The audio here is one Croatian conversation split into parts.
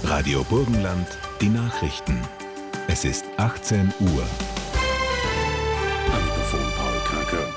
Radio Burgenland, die Nachrichten. Es ist 18 Uhr. Am Mikrofon Paul Kraker.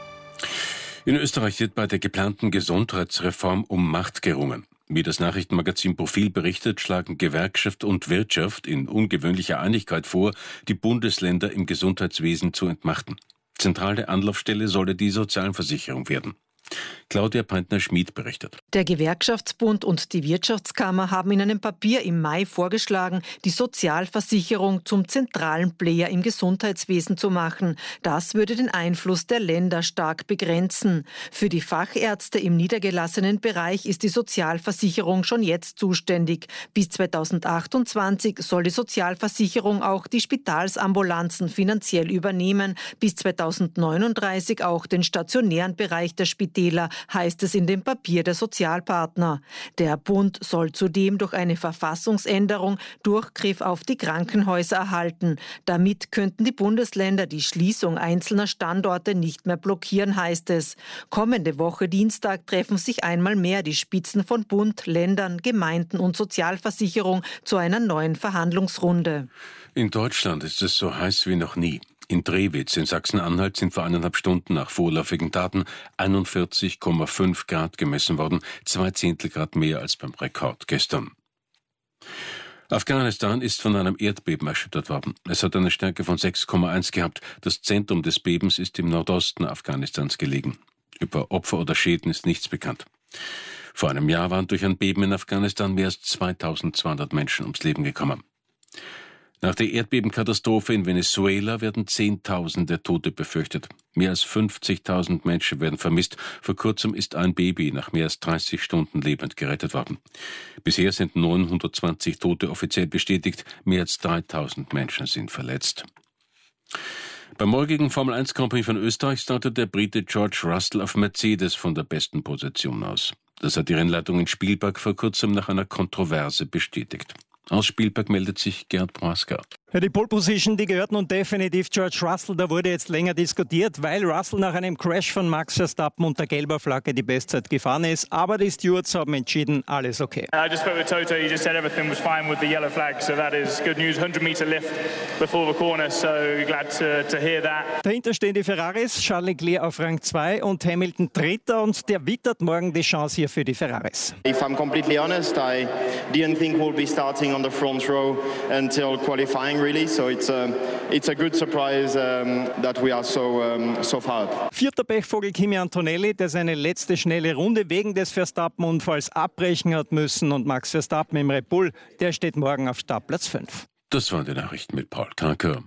In Österreich wird bei der geplanten Gesundheitsreform um Macht gerungen. Wie das Nachrichtenmagazin Profil berichtet, schlagen Gewerkschaft und Wirtschaft in ungewöhnlicher Einigkeit vor, die Bundesländer im Gesundheitswesen zu entmachten. Zentrale Anlaufstelle solle die Sozialversicherung werden. Claudia Peintner-Schmid berichtet. Der Gewerkschaftsbund und die Wirtschaftskammer haben in einem Papier im Mai vorgeschlagen, die Sozialversicherung zum zentralen Player im Gesundheitswesen zu machen. Das würde den Einfluss der Länder stark begrenzen. Für die Fachärzte im niedergelassenen Bereich ist die Sozialversicherung schon jetzt zuständig. Bis 2028 soll die Sozialversicherung auch die Spitalsambulanzen finanziell übernehmen. Bis 2039 auch den stationären Bereich der Spitäler, heißt es in dem Papier der Sozialpartner. Der Bund soll zudem durch eine Verfassungsänderung Durchgriff auf die Krankenhäuser erhalten. Damit könnten die Bundesländer die Schließung einzelner Standorte nicht mehr blockieren, heißt es. Kommende Woche Dienstag treffen sich einmal mehr die Spitzen von Bund, Ländern, Gemeinden und Sozialversicherung zu einer neuen Verhandlungsrunde. In Deutschland ist es so heiß wie noch nie. In Drewitz in Sachsen-Anhalt sind vor 1,5 Stunden nach vorläufigen Daten 41,5 Grad gemessen worden, 0,2 Grad mehr als beim Rekord gestern. Afghanistan ist von einem Erdbeben erschüttert worden. Es hat eine Stärke von 6,1 gehabt. Das Zentrum des Bebens ist im Nordosten Afghanistans gelegen. Über Opfer oder Schäden ist nichts bekannt. Vor einem Jahr waren durch ein Beben in Afghanistan mehr als 2200 Menschen ums Leben gekommen. Nach der Erdbebenkatastrophe in Venezuela werden Zehntausende Tote befürchtet. Mehr als 50.000 Menschen werden vermisst. Vor kurzem ist ein Baby nach mehr als 30 Stunden lebend gerettet worden. Bisher sind 920 Tote offiziell bestätigt. Mehr als 3.000 Menschen sind verletzt. Beim morgigen Formel-1 Grand Prix von Österreich startet der Brite George Russell auf Mercedes von der besten Position aus. Das hat die Rennleitung in Spielberg vor kurzem nach einer Kontroverse bestätigt. Aus Spielberg meldet sich Gerd Prohaska. Ja, die Pole Position, die gehört nun definitiv George Russell. Da wurde jetzt länger diskutiert, weil Russell nach einem Crash von Max Verstappen unter gelber Flagge die Bestzeit gefahren ist. Aber die Stewards haben entschieden, alles okay. I just spoke with Toto. He just said everything was fine with the yellow flag, so that is good news. 100-meter lift before the corner, so glad to hear that. Dahinter stehen die Ferraris, Charles Leclerc auf Rang 2 und Hamilton Dritter, und der wittert morgen die Chance hier für die Ferraris. If I'm completely honest, I didn't think we'll be starting on the front row until qualifying. Really, so it's a good surprise that we are so far up. Vierter Pechvogel Kimi Antonelli, der seine letzte schnelle Runde wegen des Verstappen-Unfalls abbrechen hat müssen, und Max Verstappen im Red Bull, der steht morgen auf Startplatz 5. Das waren die Nachrichten mit Paul Kraker.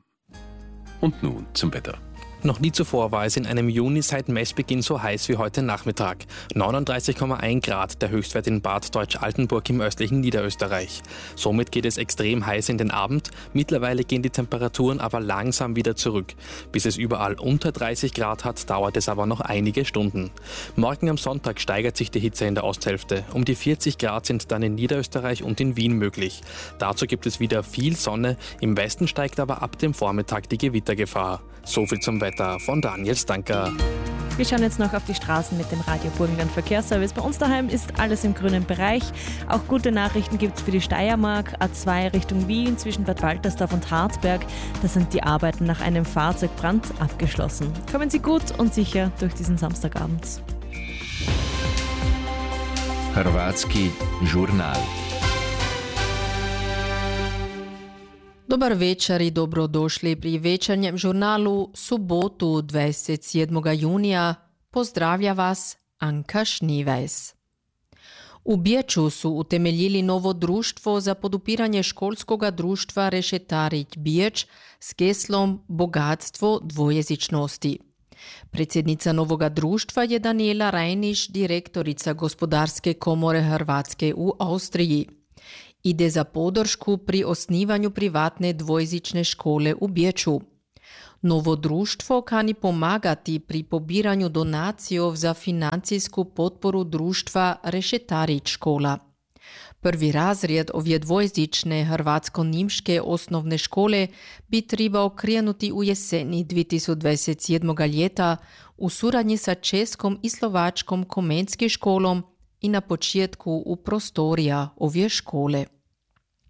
Und nun zum Wetter. Noch nie zuvor war es in einem Juni seit Messbeginn so heiß wie heute Nachmittag. 39,1 Grad, der Höchstwert in Bad Deutsch-Altenburg im östlichen Niederösterreich. Somit geht es extrem heiß in den Abend. Mittlerweile gehen die Temperaturen aber langsam wieder zurück. Bis es überall unter 30 Grad hat, dauert es aber noch einige Stunden. Morgen am Sonntag steigert sich die Hitze in der Osthälfte. Um die 40 Grad sind dann in Niederösterreich und in Wien möglich. Dazu gibt es wieder viel Sonne. Im Westen steigt aber ab dem Vormittag die Gewittergefahr. So viel zum Wetter von Daniel Stanker. Wir schauen jetzt noch auf die Straßen mit dem Radio Burgenland Verkehrsservice. Bei uns daheim ist alles im grünen Bereich. Auch gute Nachrichten gibt es für die Steiermark. A2 Richtung Wien zwischen Bad Waltersdorf und Harzberg. Da sind die Arbeiten nach einem Fahrzeugbrand abgeschlossen. Kommen Sie gut und sicher durch diesen Samstagabend. Hrvatski žurnal. Dobar večer I dobrodošli pri večernjem žurnalu subotu 27. junija. Pozdravlja vas Anka Šnivajs. U Bječu su utemeljili novo društvo za podupiranje školskoga društva Rešetarić Bječ s geslom Bogatstvo dvojezičnosti. Predsjednica novoga društva je Daniela Rajniš, direktorica Gospodarske komore Hrvatske u Austriji. Ide za podršku pri osnivanju privatne dvojezične škole u Bječu. Novo društvo kani pomagati pri pobiranju donacijov za financijsku potporu društva Rešetarić škola. Prvi razred ovje dvojezične hrvatsko-nimške osnovne škole bi trebao krenuti u jeseni 2027. ljeta u suradnji sa českom I slovačkom komenskim školom I na početku u prostorija ovje škole.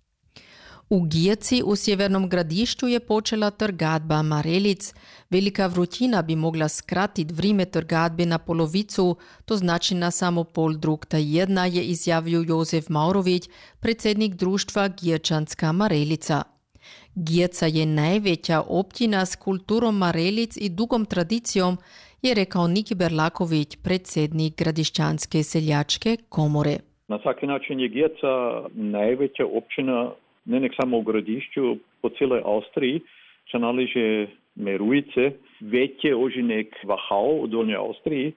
U Gijeci u Sjevernom Gradišću je počela trgadba marelic. Velika vrućina bi mogla skratiti vrijeme trgadbe na polovicu, to znači na samo pol drugta jedna, je izjavio Jozef Maurović, predsjednik društva Giječanska marelica. Gijeca je najveća općina s kulturom marelic i dugom tradicijom, je rekao Niki Berlaković, predsjednik Gradišćanske seljačke komore. Na svaki način je Gijeca najveća općina, ne nek samo u Gradišću, po cijeloj Austriji, čo naliže Merujice, veće ožinek Vahau u Dolnjoj Austriji,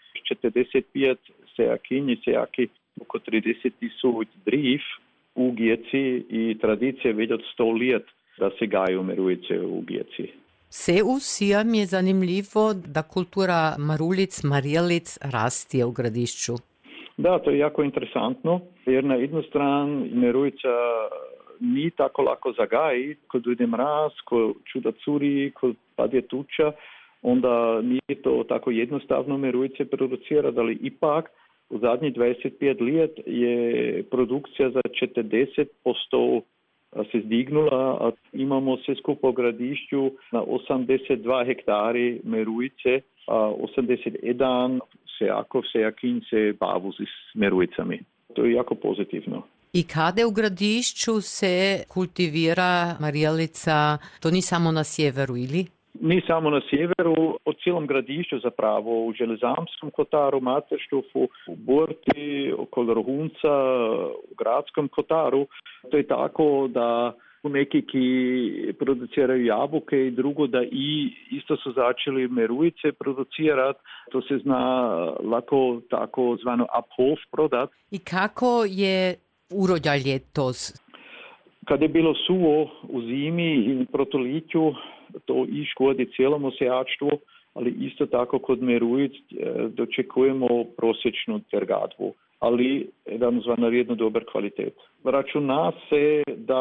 45 sejakinj i sejaki, oko 30,000 driv u Gijeci i tradicije već od 100 let da se gaju Merujice u Gijeci. Vse vsem je zanimljivo, da kultura marulic, marjelic rastije u Gradišću. Da, to je jako interesantno, jer na jednu stranu Merujica ni tako lako zagaji, ko dođe mraz, ko čuda curi, ko padje tuča, onda nije to tako jednostavno Merujice producirati, ali ipak u zadnjih 25 let je produkcija za 40% se zdignula, a imamo sve skupo u Gradišću na 82 hektari Merujice, a 81 sejakov, sejakinj se bavu s Merujicami. To je jako pozitivno. I kada u Gradišću se kultivira marjelica, to ni samo na sjeveru, ili? Ni samo na sjeveru, po cijelom Gradišću zapravo, u Železamskom kotaru, Materštofu, u Borti, okolo Rohunca, u Gradskom kotaru. To je tako da neki ki produciraju jabuke i drugo da i isto su začeli Merujice producirati. To se zna lako tako zvano Abhof prodat. I kako je urođaj ljetos? Kad je bilo suvo u zimi i protolitju, to i škodi cijelom sejačstvu, ali isto tako kod Merujic dočekujemo prosječnu trgadbu, ali jednostavno jednu dobar kvalitet. Računa se da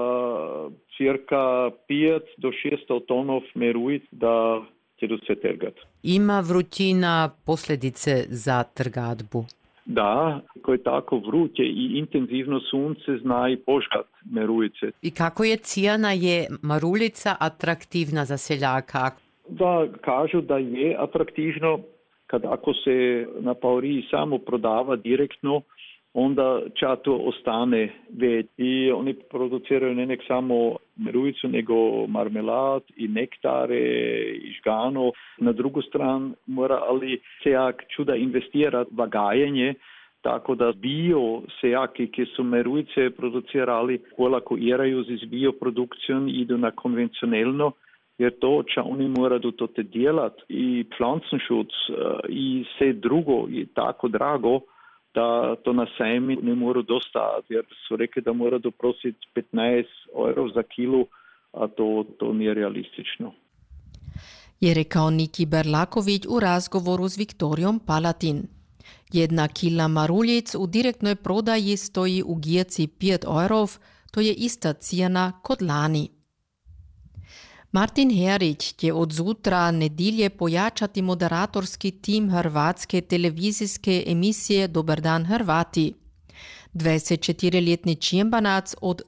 cirka 5 do 600 tonov Merujic da će se trgat. Ima vrućina posljedice za trgadbu? Da, ko je tako vruće i intenzivno sunce zna i požgat Merujice. I kako je cijena, je maruljica atraktivna za seljaka? Da, kažu da je atraktivno, kad ako se na pauriji samo prodava direktno, onda to ostane već. I oni produciraju ne nek samo Merujicu, nego marmelad i nektare i žgano. Na drugu stranu mora ali sejak čuda investirati v gajanje, tako da bio sejaki, ki su Merujice producirali, kolakuiraju z bioprodukcijom i idu na konvencionalno, jer to, če oni moraju to te delati i pflanzenschutz i vse drugo je tako drago, da to na sejmi ne mora dostati, jer su rekli da mora doprositi 15 evrov za kilo, a to nije realistično. Je rekao Niki Berlaković u razgovoru s Viktorijom Palatin. 1 kila maruljic u direktnoj prodaji stoji u Gijeci 5 evrov, to je ista cijena kod lani. Martin Herić će od zutra nedilje pojačati moderatorski tim hrvatske televizijske emisije Dobar dan Hrvati. 24-letni Čimbanac od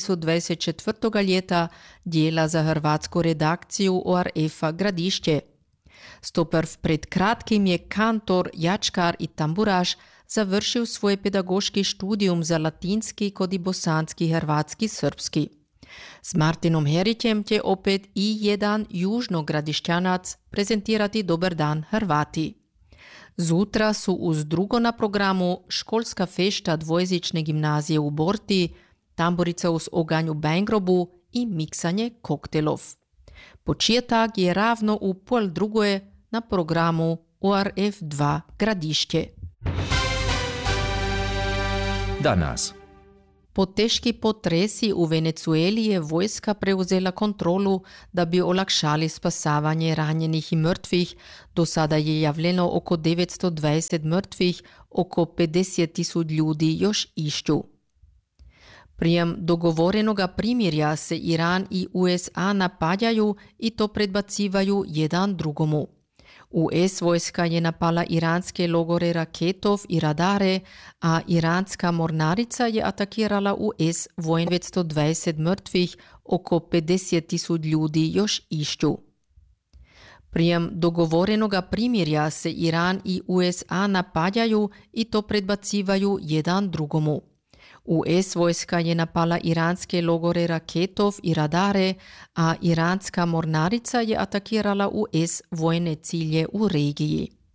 2024. leta djela za hrvatsku redakciju ORF-a Gradišće. Stoprv pred kratkim je kantor, jačkar i tamburaš završil svoj pedagoški študijum za latinski kod i bosanski, hrvatski, srpski. S Martinom Herićem će opet i jedan južnogradišćanac prezentirati Dobar dan Hrvati. Zutra su uz drugo na programu školska fešta dvojezične gimnazije u Borti, tamburica uz oganj u Bengrobu i miksanje koktelov. Početak je ravno u 1:30 na programu ORF 2 Gradišće. Danas. Po teški potresi u Venezueli je vojska preuzela kontrolu da bi olakšali spasavanje ranjenih i mrtvih. Do sada je javljeno oko 920 mrtvih, oko 50.000 ljudi još išću. Prijem dogovorenoga primirja se Iran i USA napadaju i to predbacivaju jedan drugomu. US vojska je napala iranske logore raketov i radare, a iranska mornarica je atakirala US vojn 920 mrtvih, oko 50.000 ljudi još išću. Prijem dogovorenoga primirja se Iran i USA napadaju i to predbacivaju jedan drugomu. US vojska je napala iranske logore raketov i radare, a iranska mornarica je atakirala US vojne cilje u regiji.